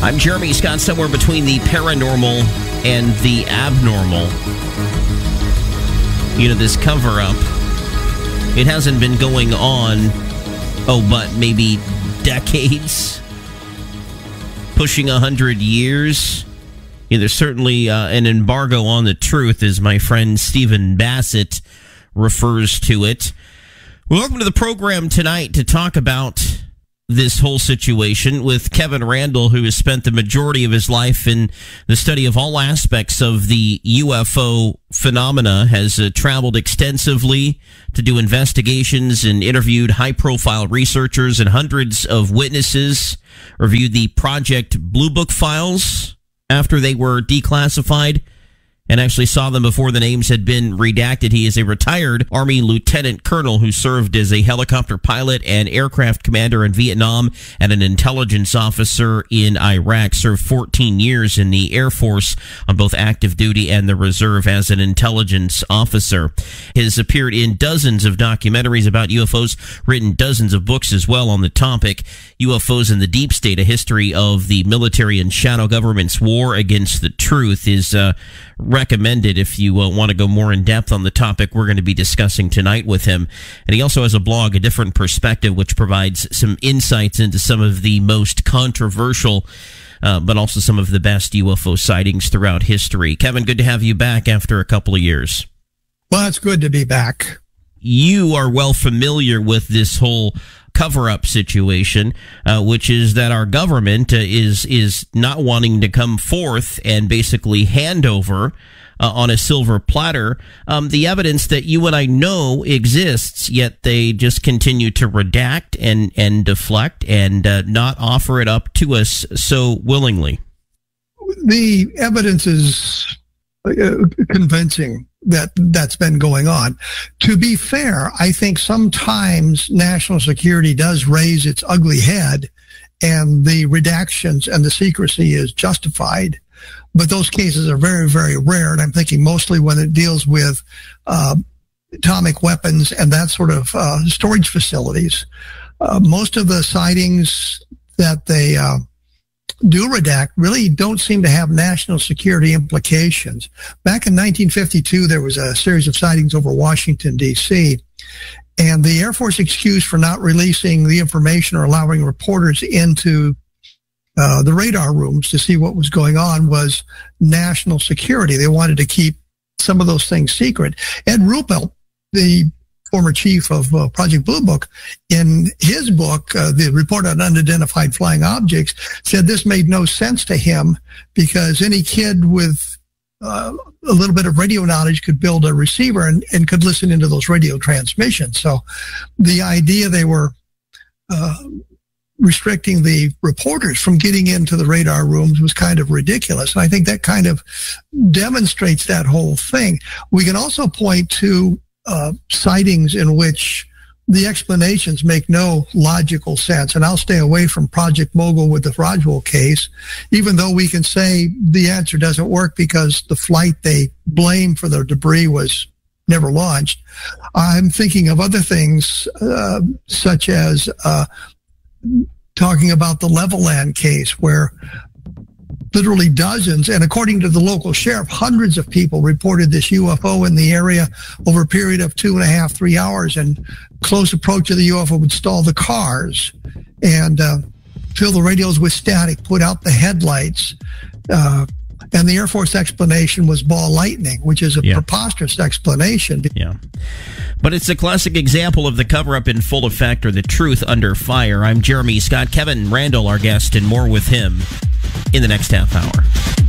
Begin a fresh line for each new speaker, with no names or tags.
I'm Jeremy Scott, somewhere between the paranormal and the abnormal. You know, this cover-up, it hasn't been going on, but maybe decades, pushing 100 years. Yeah, there's certainly an embargo on the truth, as my friend Stephen Bassett refers to it. Well, welcome to the program tonight to talk about this whole situation with Kevin Randle, who has spent the majority of his life in the study of all aspects of the UFO phenomena, has traveled extensively to do investigations and interviewed high-profile researchers and hundreds of witnesses, reviewed the Project Blue Book files after they were declassified, and actually saw them before the names had been redacted. He is a retired Army lieutenant colonel who served as a helicopter pilot and aircraft commander in Vietnam and an intelligence officer in Iraq. Served 14 years in the Air Force on both active duty and the reserve as an intelligence officer. He has appeared in dozens of documentaries about UFOs, written dozens of books as well on the topic. UFOs and the Deep State, a history of the military and shadow government's war against the truth, is recommended if you want to go more in depth on the topic we're going to be discussing tonight with him. And he also has a blog, A Different Perspective, which provides some insights into some of the most controversial but also some of the best UFO sightings throughout history. Kevin, good to have you back after a couple of years.
Well, it's good to be back.
You are well familiar with this whole cover-up situation, which is that our government is not wanting to come forth and basically hand over on a silver platter the evidence that you and I know exists, yet they just continue to redact and deflect and not offer it up to us so willingly.
The evidence is convincing that's been going on. To be fair, I think sometimes national security does raise its ugly head and the redactions and the secrecy is justified. But those cases are very, very rare. And I'm thinking mostly when it deals with atomic weapons and that sort of storage facilities. Most of the sightings that they do redact really don't seem to have national security implications. Back in 1952, there was a series of sightings over Washington, D.C., and the Air Force excuse for not releasing the information or allowing reporters into the radar rooms to see what was going on was national security. They wanted to keep some of those things secret. Ed Ruppelt, the former chief of Project Blue Book, in his book, The Report on Unidentified Flying Objects, said this made no sense to him because any kid with a little bit of radio knowledge could build a receiver and could listen into those radio transmissions. So the idea they were restricting the reporters from getting into the radar rooms was kind of ridiculous. And I think that kind of demonstrates that whole thing. We can also point to sightings in which the explanations make no logical sense. And I'll stay away from Project Mogul with the Roswell case, even though we can say the answer doesn't work because the flight they blame for the debris was never launched. I'm thinking of other things, such as talking about the Levelland case, where literally dozens, and according to the local sheriff, hundreds of people reported this UFO in the area over a period of 2.5, 3 hours, and close approach of the UFO would stall the cars and fill the radios with static, put out the headlights. And the Air Force explanation was ball lightning, which is a preposterous explanation.
Yeah. But it's a classic example of the cover-up in full effect or the truth under fire. I'm Jeremy Scott. Kevin Randle, our guest, and more with him in the next half hour.